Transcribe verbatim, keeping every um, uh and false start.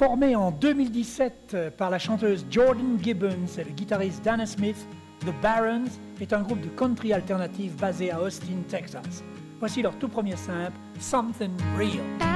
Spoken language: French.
Formé en deux mille dix-sept par la chanteuse Jordan Gibbons et le guitariste Dana Smith, The Barons est un groupe de country alternatif basé à Austin, Texas. Voici leur tout premier simple, Something Real.